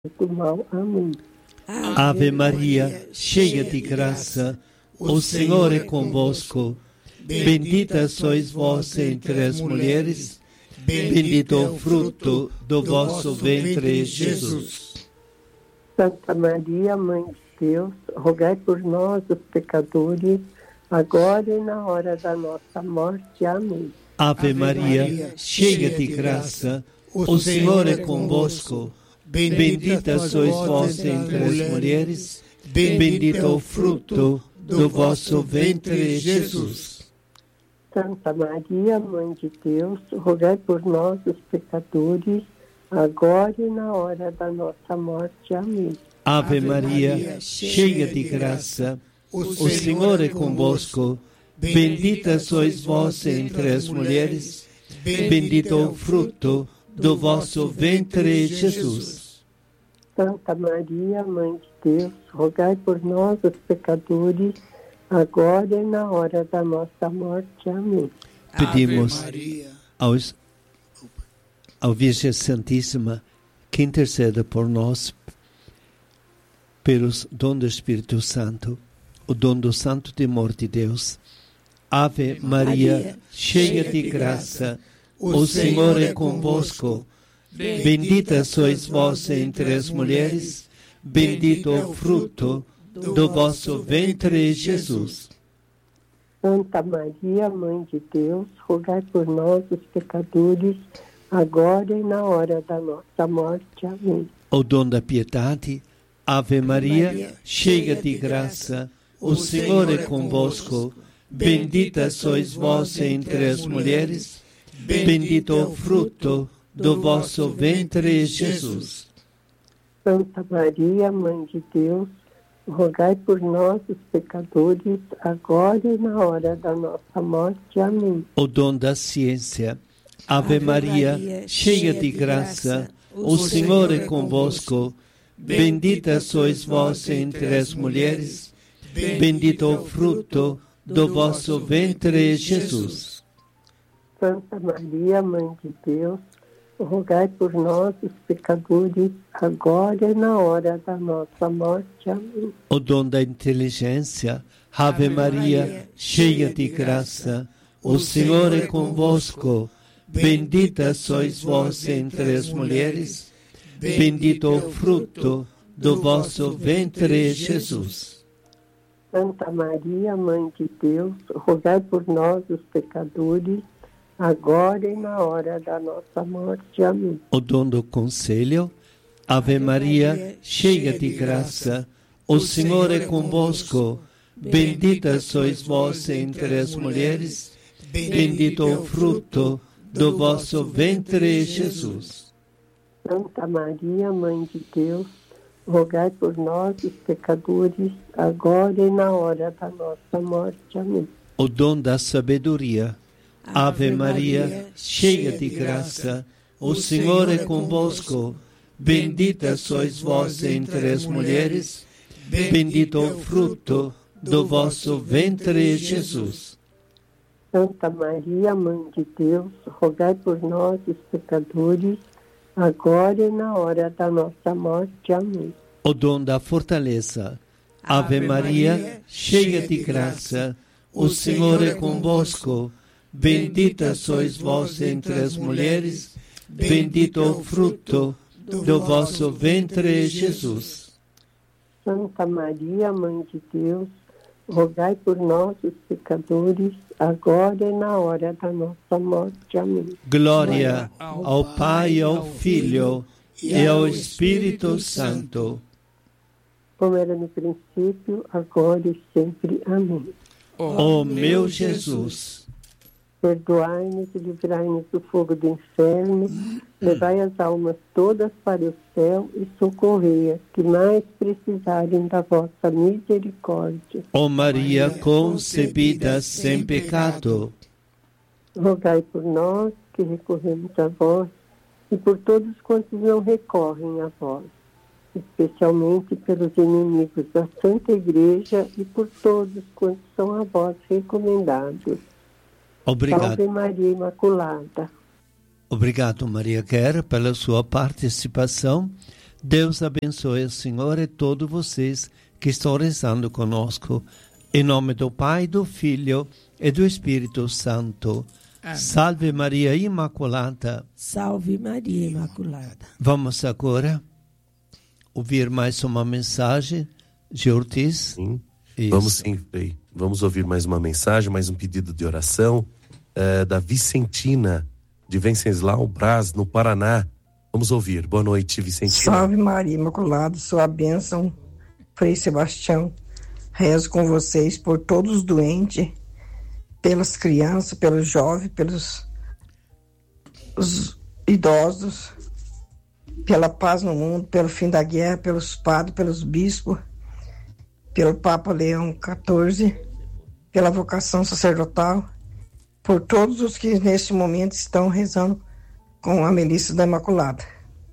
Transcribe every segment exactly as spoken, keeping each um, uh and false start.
do mal. Amém. Ave Maria, cheia de graça, o Senhor é convosco. Bendita sois vós entre as mulheres, bendito é o fruto do vosso ventre, Jesus. Santa Maria, Mãe de Deus, rogai por nós, os pecadores, agora e na hora da nossa morte. Amém. Ave Maria, cheia de graça, o Senhor é convosco. Bendita sois vós entre as mulheres, bendito é o fruto do vosso ventre, Jesus. Santa Maria, Mãe de Deus, rogai por nós, os pecadores, agora e na hora da nossa morte. Amém. Ave Maria, cheia de graça, o Senhor é convosco. Bendita sois vós entre as mulheres, bendito é o fruto do vosso ventre, Jesus. Santa Maria, Mãe de Deus, rogai por nós, os pecadores, agora e na hora da nossa morte. Amém. Pedimos aos, ao Virgem Santíssima que interceda por nós pelos dom do Espírito Santo, o dom do Santo Temor de Deus. Ave Maria, cheia de graça, o Senhor é convosco. Bendita sois vós entre as mulheres, bendito é o fruto do vosso ventre, Jesus. Santa Maria, Mãe de Deus, rogai por nós, os pecadores, agora e na hora da nossa morte. Amém. O dom da piedade. Ave Maria, cheia de graça, o Senhor é convosco. Bendita sois vós entre as mulheres, bendito é o fruto do vosso ventre, Jesus. Santa Maria, Mãe de Deus, rogai por nós, os pecadores, agora e na hora da nossa morte. Amém. O dom da ciência. Ave, Ave Maria, Maria, cheia de graça, o Senhor é convosco. Bendita sois vós entre as mulheres, bendito é o fruto do vosso ventre, Jesus. Santa Maria, Mãe de Deus, rogai por nós, os pecadores, agora e na hora da nossa morte. Amém. O dom da inteligência. Ave Maria, cheia de graça, o Senhor é convosco. Bendita sois vós entre as mulheres, bendito é o fruto do vosso ventre, Jesus. Santa Maria, Mãe de Deus, rogai por nós, os pecadores, agora e na hora da nossa morte. Amém. O dom do conselho. Ave Maria, cheia de graça, o Senhor é convosco. Bendita sois vós entre as mulheres, bendito é o fruto do vosso ventre, Jesus. Santa Maria, Mãe de Deus, rogai por nós, os pecadores, agora e na hora da nossa morte. Amém. O dom da sabedoria. Ave Maria, cheia de graça, o Senhor é convosco. Bendita sois vós entre as mulheres, bendito é o fruto do vosso ventre, Jesus. Santa Maria, Mãe de Deus, rogai por nós, os pecadores, agora e na hora da nossa morte. Amém. O dom da fortaleza. Ave Maria, cheia de graça, o Senhor é convosco. Bendita sois vós entre as mulheres, bendito é o fruto do vosso ventre, Jesus. Santa Maria, Mãe de Deus, rogai por nós, os pecadores, agora e na hora da nossa morte. Amém. Glória ao Pai, ao Filho e ao Espírito Santo. Como era no princípio, agora e sempre. Amém. Ó meu Jesus, perdoai-nos e livrai-nos do fogo do inferno, levai as almas todas para o céu e socorrei as que mais precisarem da vossa misericórdia. Ó Maria concebida sem pecado, rogai por nós que recorremos a vós e por todos quantos não recorrem a vós, especialmente pelos inimigos da Santa Igreja e por todos quantos são a vós recomendados. Obrigado. Salve Maria Imaculada. Obrigado, Maria Guerra, pela sua participação. Deus abençoe a senhora e todos vocês que estão rezando conosco. Em nome do Pai, do Filho e do Espírito Santo. Amém. Salve Maria Imaculada. Salve Maria Imaculada. Vamos agora ouvir mais uma mensagem de Ortiz. Sim. Vamos sim, Frei. Vamos ouvir mais uma mensagem, mais um pedido de oração é, da Vicentina de Venceslau Braz, no Paraná. Vamos ouvir. Boa noite, Vicentina. Salve Maria Imaculada, sua bênção, Frei Sebastião. Rezo com vocês por todos os doentes, pelas crianças, pelos jovens, pelos os idosos, pela paz no mundo, pelo fim da guerra, pelos padres, pelos bispos, pelo Papa Leão quatorze, pela vocação sacerdotal, por todos os que neste momento estão rezando com a Melissa da Imaculada.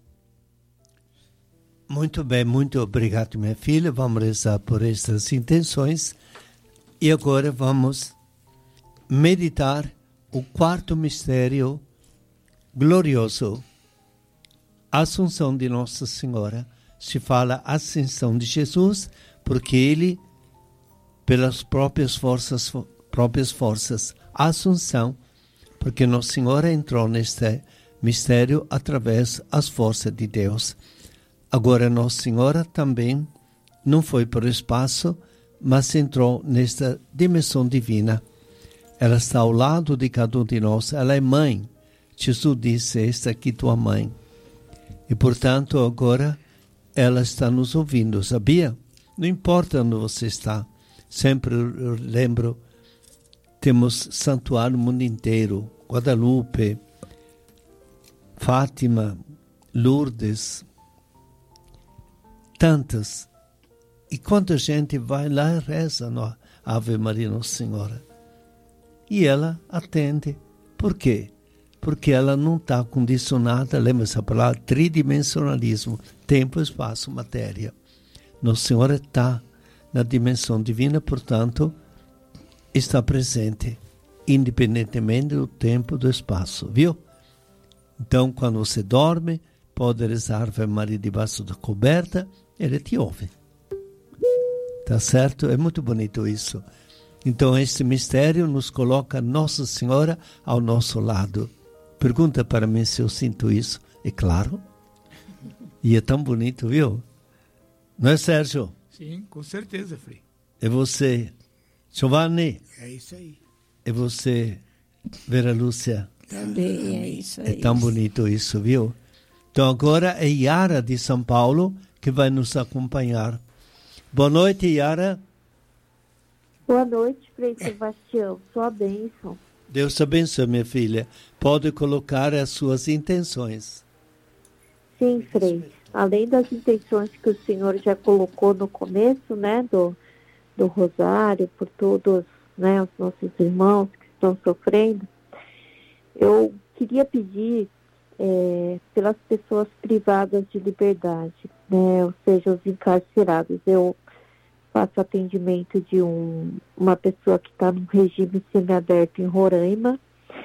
Muito bem, muito obrigado, minha filha. Vamos rezar por estas intenções. E agora vamos meditar o quarto mistério glorioso, a Assunção de Nossa Senhora. Se fala Ascensão de Jesus, porque ele, pelas próprias forças, próprias forças, Assunção, porque Nossa Senhora entrou neste mistério através das forças de Deus. Agora Nossa Senhora também não foi para o espaço, mas entrou nesta dimensão divina. Ela está ao lado de cada um de nós, ela é mãe. Jesus disse, esta aqui tua mãe. E portanto agora ela está nos ouvindo, sabia? Não importa onde você está, sempre eu lembro, temos santuário no mundo inteiro, Guadalupe, Fátima, Lourdes, tantas. E quanta gente vai lá e reza no Ave Maria Nossa Senhora. E ela atende. Por quê? Porque ela não está condicionada, lembra essa palavra, tridimensionalismo, tempo, espaço, matéria. Nossa Senhora está na dimensão divina, portanto, está presente, independentemente do tempo e do espaço, viu? Então, quando você dorme, pode rezar Ave Maria debaixo da coberta, ele te ouve. Tá certo? É muito bonito isso. Então, este mistério nos coloca Nossa Senhora ao nosso lado. Pergunta para mim se eu sinto isso. É claro. E é tão bonito, viu? Não é, Sérgio? Sim, com certeza, Frei. É você, Giovanni? É isso aí. É você, Vera Lúcia? Também é isso aí. É tão bonito isso, viu? Então agora é Yara de São Paulo que vai nos acompanhar. Boa noite, Yara. Boa noite, Frei Sebastião. Sua bênção. Deus te abençoe, minha filha. Pode colocar as suas intenções. Sim, Frei. Além das intenções que o Senhor já colocou no começo, né, do, do rosário, por todos, né, os nossos irmãos que estão sofrendo, eu queria pedir é, pelas pessoas privadas de liberdade, né, ou seja, os encarcerados. Eu faço atendimento de um, uma pessoa que está num regime semiaberto em Roraima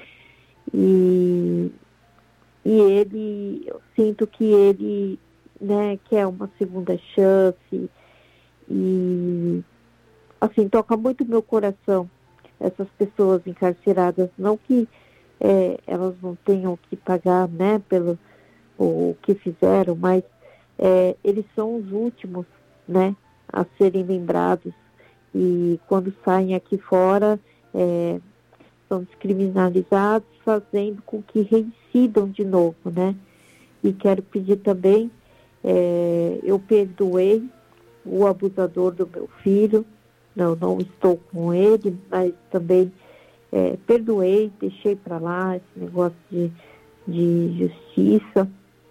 e, e ele, eu sinto que ele, né, quer uma segunda chance e, assim, toca muito meu coração essas pessoas encarceradas, não que é, elas não tenham que pagar, né, pelo o que fizeram, mas é, eles são os últimos, né, a serem lembrados, e quando saem aqui fora é, são descriminalizados, fazendo com que reincidam de novo, né? E quero pedir também, é, eu perdoei o abusador do meu filho, não, não estou com ele, mas também é, perdoei, deixei para lá esse negócio de, de justiça.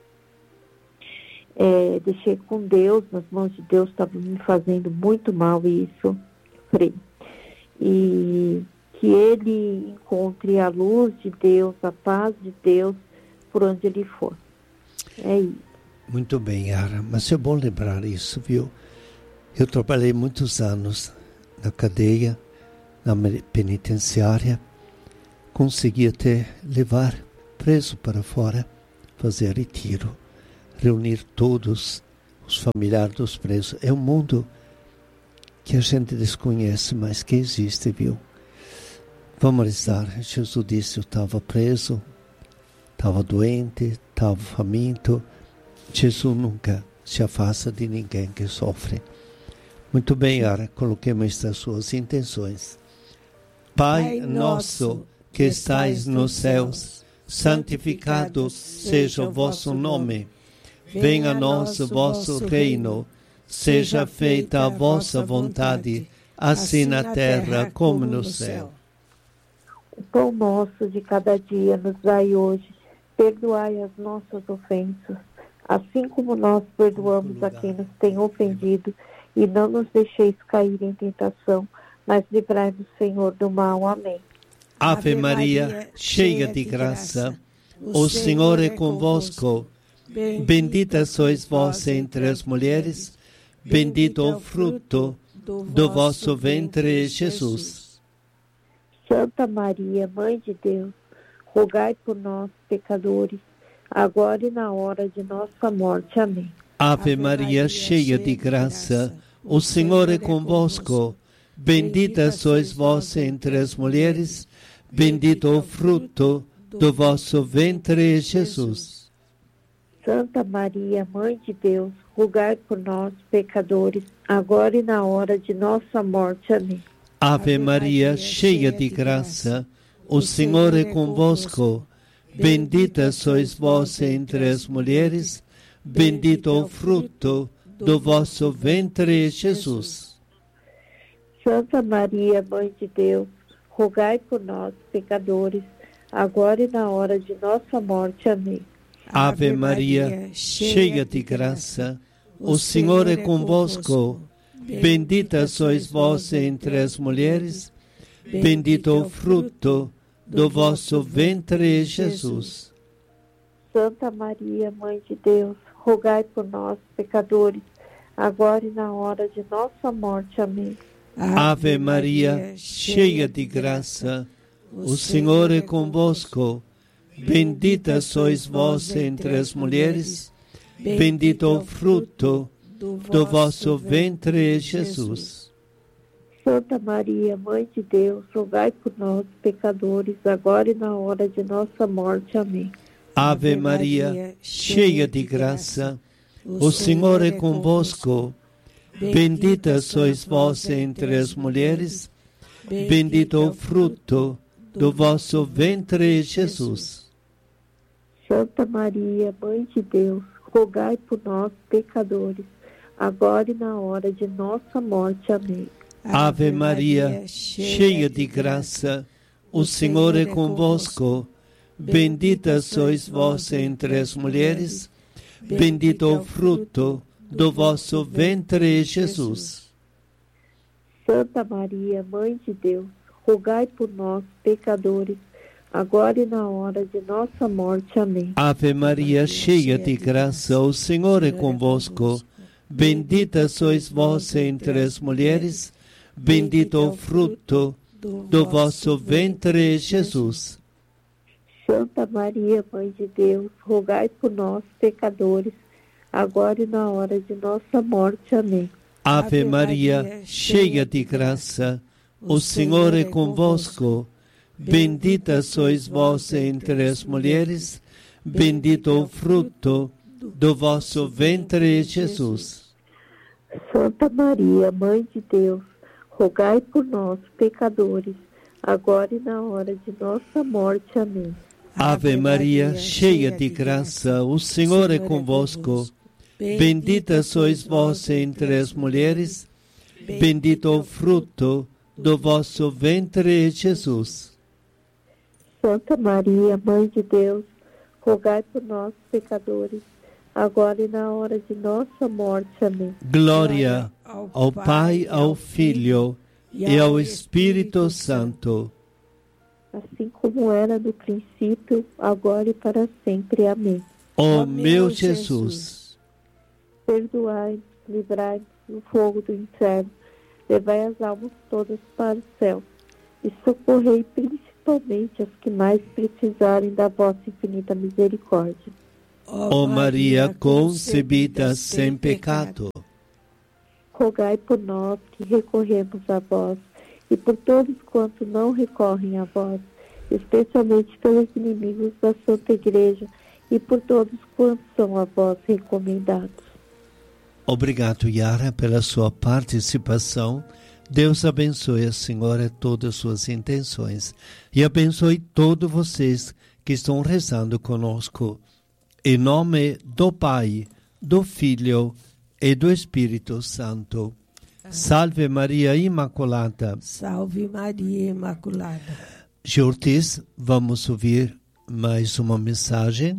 É, deixei com Deus, nas mãos de Deus, estava me fazendo muito mal isso, Frei. E que ele encontre a luz de Deus, a paz de Deus, por onde ele for. É isso. Muito bem, Yara, mas é bom lembrar isso, viu? Eu trabalhei muitos anos na cadeia, na penitenciária, consegui até levar preso para fora, fazer retiro. reunir todos os familiares dos presos. É um mundo que a gente desconhece, mas que existe, viu? Vamos rezar. Jesus disse: eu estava preso, estava doente, estava faminto. Jesus nunca se afasta de ninguém que sofre. Muito bem, Ara, coloquemos estas suas intenções. Pai nosso que estais nos céus, santificado seja o vosso nome. Venha a nós o vosso reino. Seja feita a vossa vontade, assim na terra como no céu. O pão nosso de cada dia nos dai hoje. Perdoai as nossas ofensas, assim como nós perdoamos a quem nos tem ofendido. E não nos deixeis cair em tentação, mas livrai-nos, Senhor, do mal. Amém. Ave Maria, cheia de graça, o Senhor é convosco. Bendita sois vós entre as mulheres, bendito o fruto do vosso ventre, Jesus. Santa Maria, Mãe de Deus, rogai por nós, pecadores, agora e na hora de nossa morte. Amém. Ave Maria, cheia de graça, o Senhor é convosco. Bendita sois vós entre as mulheres, bendito o fruto do vosso ventre, Jesus. Santa Maria, Mãe de Deus, rogai por nós, pecadores, agora e na hora de nossa morte. Amém. Ave Maria, cheia de graça, o Senhor é convosco. Bendita sois vós entre as mulheres, bendito o fruto do vosso ventre, Jesus. Santa Maria, Mãe de Deus, rogai por nós, pecadores, agora e na hora de nossa morte. Amém. Ave Maria, cheia de graça, o Senhor é convosco. Bendita sois vós entre as mulheres, bendito o fruto do vosso ventre, Jesus. Santa Maria, Mãe de Deus, rogai por nós, pecadores, agora e na hora de nossa morte. Amém. Ave Maria, cheia de graça, o Senhor é convosco. Bendita sois vós entre as mulheres, bendito o fruto do vosso ventre, Jesus. Santa Maria, Mãe de Deus, rogai por nós, pecadores, agora e na hora de nossa morte. Amém. Ave Maria, cheia de graça, o Senhor é convosco. Bendita sois vós entre as mulheres, bendito o fruto do vosso ventre, Jesus. Santa Maria, Mãe de Deus, rogai por nós, pecadores, agora e na hora de nossa morte. Amém. Ave Maria, cheia de graça, o Senhor é convosco. Bendita sois vós entre as mulheres, bendito o fruto do vosso ventre, Jesus. Santa Maria, Mãe de Deus, rogai por nós, pecadores, agora e na hora de nossa morte. Amém. Ave Maria, cheia de graça, o Senhor é convosco. Bendita sois vós entre as mulheres, bendito o fruto do vosso ventre, Jesus. Santa Maria, Mãe de Deus, rogai por nós, pecadores, agora e na hora de nossa morte. Amém. Ave Maria, cheia de graça, o Senhor é convosco. Bendita sois vós entre as mulheres, bendito o fruto do vosso ventre, Jesus. Santa Maria, Mãe de Deus, rogai por nós, pecadores, agora e na hora de nossa morte. Amém. Ave Maria, cheia de graça, o Senhor é convosco. Bendita sois vós entre as mulheres, bendito o fruto do vosso ventre, Jesus. Santa Maria, Mãe de Deus, rogai por nós, pecadores, agora e na hora de nossa morte. Amém. Glória ao Pai, ao Filho e ao Espírito Santo. Assim como era no princípio, agora e para sempre. Amém. Ó meu Jesus, perdoai-nos, livrai-nos do fogo do inferno, levai as almas todas para o céu e socorrei principalmente as que mais precisarem da vossa infinita misericórdia. Ó Maria concebida sem pecado, rogai por nós que recorremos a vós e por todos quantos não recorrem a vós, especialmente pelos inimigos da Santa Igreja e por todos quantos são a vós recomendados. Obrigado, Yara, pela sua participação. Deus abençoe a senhora todas as suas intenções e abençoe todos vocês que estão rezando conosco. Em nome do Pai, do Filho e do Espírito Santo. Salve Maria Imaculada. Salve Maria Imaculada. Jortis, vamos ouvir mais uma mensagem?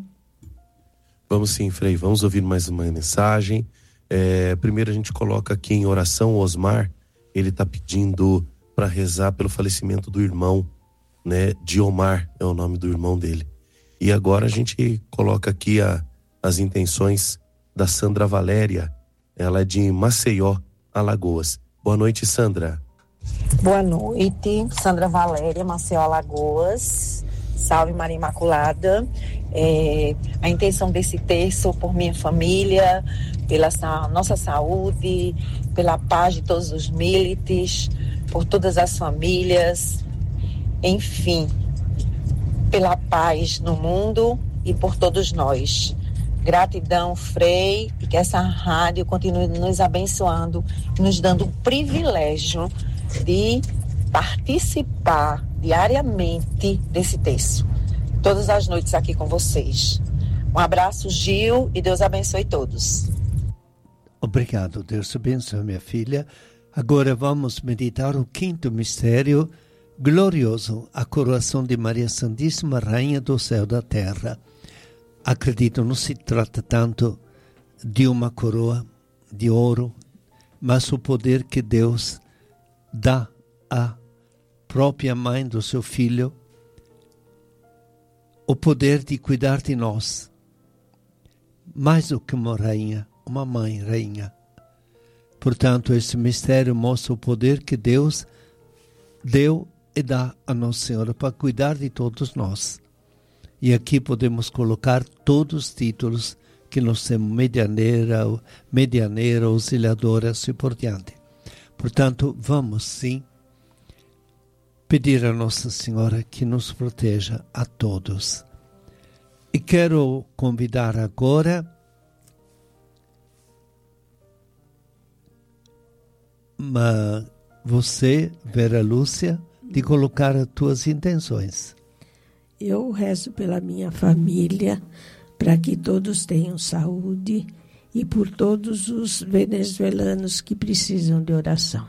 Vamos sim, Frei, vamos ouvir mais uma mensagem. É, primeiro a gente coloca aqui em oração o Osmar. Ele está pedindo para rezar pelo falecimento do irmão, né? Diomar é o nome do irmão dele. E agora a gente coloca aqui a, as intenções da Sandra Valéria. Ela é de Maceió, Alagoas. Boa noite, Sandra. Boa noite, Sandra Valéria, Maceió, Alagoas. Salve Maria Imaculada. É, a intenção desse terço por minha família, pela sa- nossa saúde, pela paz de todos os milites, por todas as famílias, enfim, pela paz no mundo e por todos nós. Gratidão, Frei, e que essa rádio continue nos abençoando, nos dando o privilégio de participar diariamente desse texto. Todas as noites aqui com vocês. Um abraço, Gil, e Deus abençoe todos. Obrigado, Deus abençoe, minha filha. Agora vamos meditar o quinto mistério glorioso, a coroação de Maria Santíssima, Rainha do céu e da terra. Acredito, não se trata tanto de uma coroa de ouro, mas o poder que Deus dá à própria mãe do seu filho, o poder de cuidar de nós, mais do que uma rainha, uma mãe rainha. Portanto, esse mistério mostra o poder que Deus deu e dá a Nossa Senhora para cuidar de todos nós. E aqui podemos colocar todos os títulos que nós temos, medianeira, medianeira, auxiliadora, assim por diante. Portanto, vamos sim pedir a Nossa Senhora que nos proteja a todos. E quero convidar agora uma, você, Vera Lúcia, de colocar as tuas intenções. Eu rezo pela minha família, para que todos tenham saúde e por todos os venezuelanos que precisam de oração.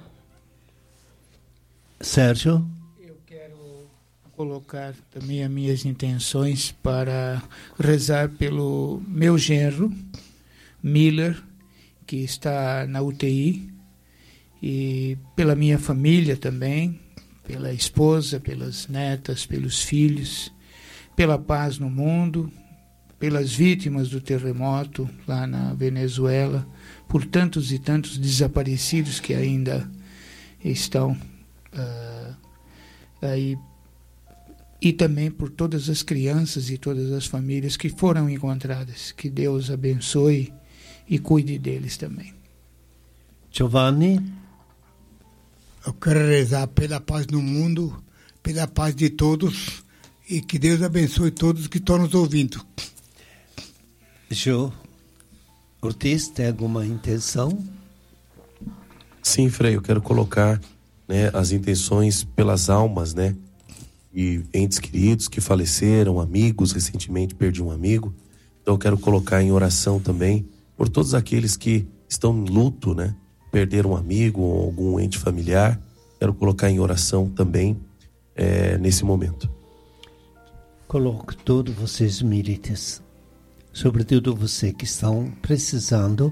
Sérgio? Eu quero colocar também as minhas intenções para rezar pelo meu genro, Miller, que está na U T I, e pela minha família também, pela esposa, pelas netas, pelos filhos, pela paz no mundo, pelas vítimas do terremoto lá na Venezuela, por tantos e tantos desaparecidos que ainda estão uh, aí, e também por todas as crianças e todas as famílias que foram encontradas. Que Deus abençoe e cuide deles também. Giovanni? Eu quero rezar pela paz no mundo, pela paz de todos, e que Deus abençoe todos que estão nos ouvindo. Jô Ortiz, tem alguma intenção? Sim, Frei, eu quero colocar, né, as intenções pelas almas, né, e entes queridos que faleceram, amigos, recentemente perdi um amigo. Então eu quero colocar em oração também por todos aqueles que estão em luto, né, perderam um amigo ou algum ente familiar. Quero colocar em oração também é, nesse momento. Coloque todos vocês milites, sobretudo você que estão precisando,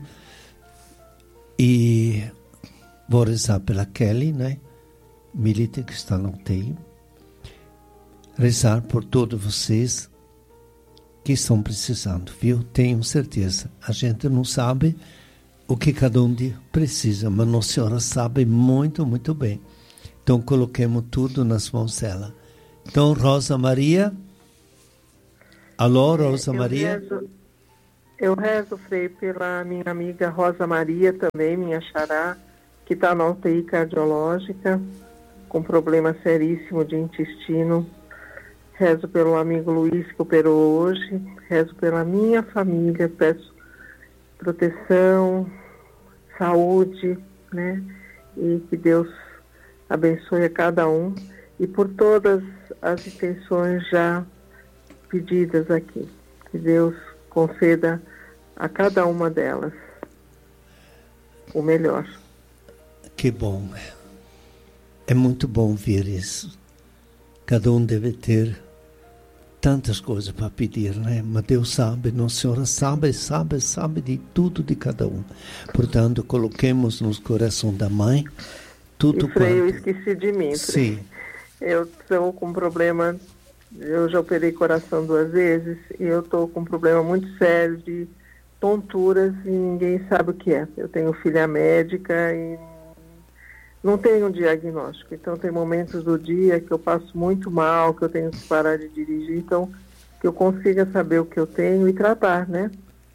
e vou rezar pela Kelly, né? Milite que está no U T I. Rezar por todos vocês que estão precisando, viu? Tenho certeza. A gente não sabe o que cada um precisa, mas Nossa Senhora sabe muito, muito bem. Então coloquemos tudo nas mãos dela. Então, Rosa Maria. Alô, Rosa eu Maria. Rezo, Eu rezo, Frei, pela minha amiga Rosa Maria também, minha xará, que está na U T I cardiológica, com problema seríssimo de intestino. Rezo pelo amigo Luiz, que operou hoje. Rezo pela minha família, peço proteção, saúde, né? E que Deus abençoe a cada um. E por todas as intenções já pedidas aqui. Que Deus conceda a cada uma delas o melhor. Que bom. É muito bom ver isso. Cada um deve ter tantas coisas para pedir, né? Mas Deus sabe, Nossa Senhora sabe, sabe, sabe de tudo de cada um. Portanto, coloquemos no coração da mãe tudo e, Frei, quanto... eu esqueci de mim, Frei. Sim. Eu estou com um problema, eu já operei coração duas vezes, e eu estou com um problema muito sério de tonturas e ninguém sabe o que é. Eu tenho filha médica e não tenho um diagnóstico. Então tem momentos do dia que eu passo muito mal, que eu tenho que parar de dirigir, então que eu consiga saber o que eu tenho e tratar, né?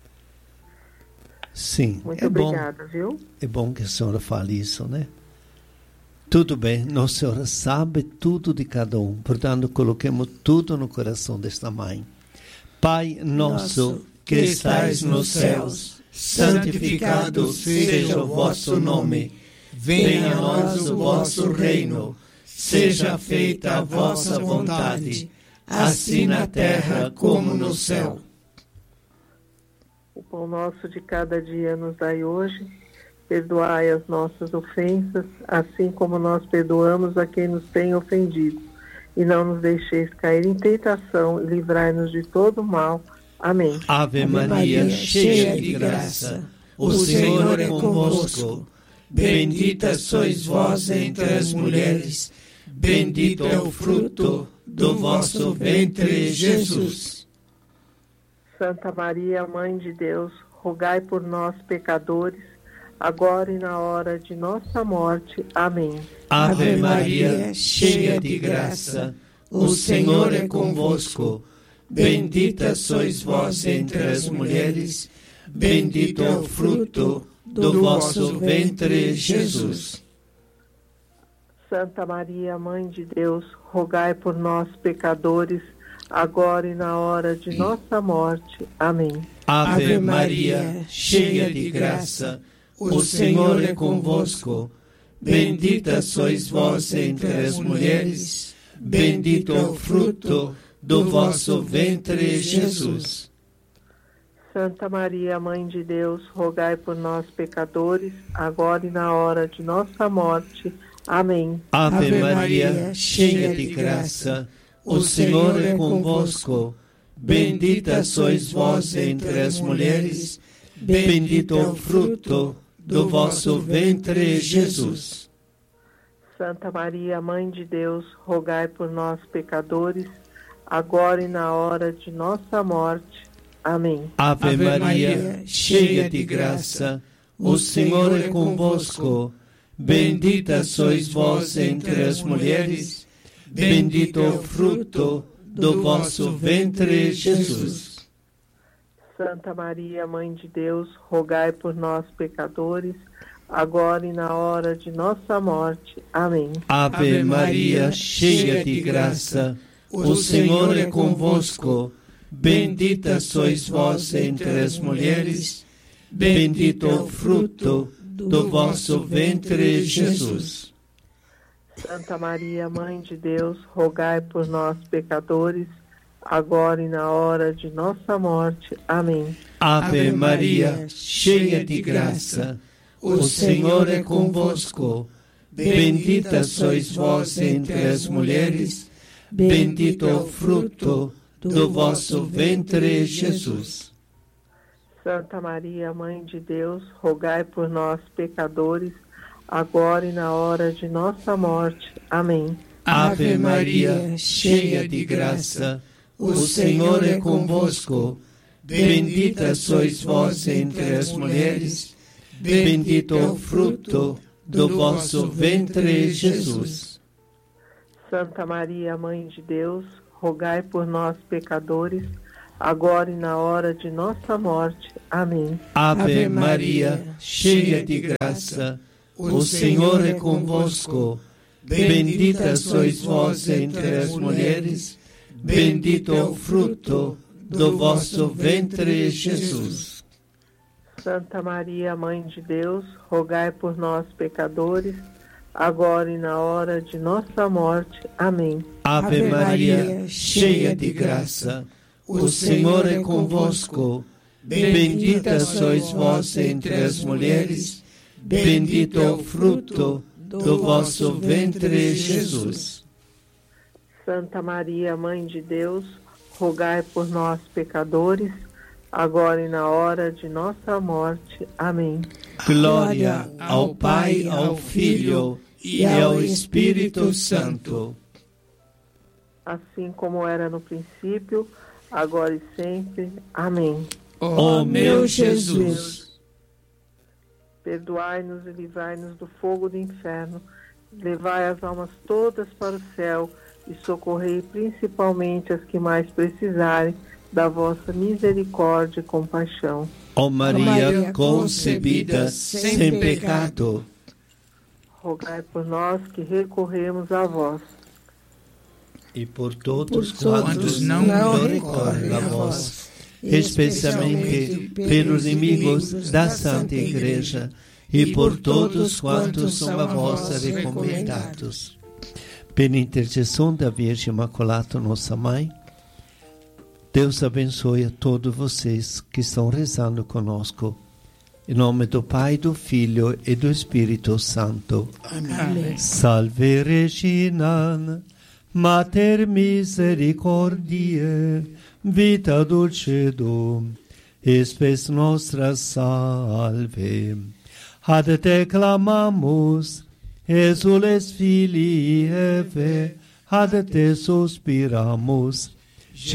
Sim. Muito é obrigada, bom, viu? É bom que a senhora fale isso, né? Tudo bem, Nossa Senhora sabe tudo de cada um. Portanto, coloquemos tudo no coração desta mãe. Pai nosso, que estais nos céus, santificado seja o vosso nome. Venha a nós o vosso reino. Seja feita a vossa vontade, assim na terra como no céu. O pão nosso de cada dia nos dai hoje. Perdoai as nossas ofensas, assim como nós perdoamos a quem nos tem ofendido. E não nos deixeis cair em tentação e livrai-nos de todo mal. Amém. Ave Maria, cheia de graça, o Senhor é convosco. Bendita sois vós entre as mulheres, bendito é o fruto do vosso ventre, Jesus. Santa Maria, Mãe de Deus, rogai por nós, pecadores, agora e na hora de nossa morte. Amém. Ave Maria, cheia de graça, o Senhor é convosco. Bendita sois vós entre as mulheres, bendito é o fruto do vosso ventre, Jesus. Santa Maria, Mãe de Deus, rogai por nós, pecadores, agora e na hora de nossa morte. Amém. Ave Maria, cheia de graça, o Senhor é convosco. Bendita sois vós entre as mulheres, bendito é o fruto do vosso ventre, Jesus. Santa Maria, Mãe de Deus, rogai por nós, pecadores, agora e na hora de nossa morte. Amém. Ave Maria, cheia de graça, o Senhor é convosco. Bendita sois vós entre as mulheres, bendito é o fruto do vosso ventre, Jesus. Santa Maria, Mãe de Deus, rogai por nós, pecadores, agora e na hora de nossa morte. Amém. Ave Maria, cheia de graça, o Senhor é convosco. Bendita sois vós entre as mulheres, bendito é o fruto do vosso ventre, Jesus. Santa Maria, Mãe de Deus, rogai por nós, pecadores, agora e na hora de nossa morte. Amém. Ave Maria, cheia de graça, o Senhor é convosco. Bendita sois vós entre as mulheres, bendito é o fruto do vosso ventre, Jesus. Santa Maria, Mãe de Deus, rogai por nós, pecadores, agora e na hora de nossa morte. Amém. Ave Maria, cheia de graça, o Senhor é convosco. Bendita sois vós entre as mulheres, bendito é o fruto do vosso ventre, Jesus. Santa Maria, Mãe de Deus, rogai por nós, pecadores, agora e na hora de nossa morte. Amém. Ave Maria, cheia de graça, o Senhor é convosco. Bendita sois vós entre as mulheres, bendito é o fruto do vosso ventre, Jesus. Santa Maria, Mãe de Deus, rogai por nós, pecadores, agora e na hora de nossa morte. Amém. Ave Maria, cheia de graça, o Senhor é convosco. Bendita sois vós entre as mulheres, bendito é o fruto do vosso ventre, Jesus. Santa Maria, Mãe de Deus, rogai por nós, pecadores, agora e na hora de nossa morte. Amém. Ave Maria, cheia de graça, o Senhor é convosco. Bendita sois vós entre as mulheres, bendito é o fruto do vosso ventre, Jesus. Santa Maria, Mãe de Deus, rogai por nós, pecadores, agora e na hora de nossa morte. Amém. Glória ao Pai, ao Filho e ao Espírito Santo. Assim como era no princípio, agora e sempre. Amém. Ó meu Jesus, perdoai-nos e livrai-nos do fogo do inferno, levai as almas todas para o céu e socorrei principalmente as que mais precisarem da vossa misericórdia e compaixão. ó Maria concebida sem pecado, rogai por nós que recorremos a vós. E por todos Por todos quantos não não recorrem recorrem a a vós, especialmente pelos inimigos da Santa Igreja e por todos quantos são a vós recomendados. Pela intercessão da Virgem Imaculada, nossa Mãe, Deus abençoe a todos vocês que estão rezando conosco. Em nome do Pai, do Filho e do Espírito Santo. Amém. Salve Regina, Mater misericordiae, vita dulcedo, spes nostra salve. Ad te clamamus, exules filii Eve, ad te suspiramus,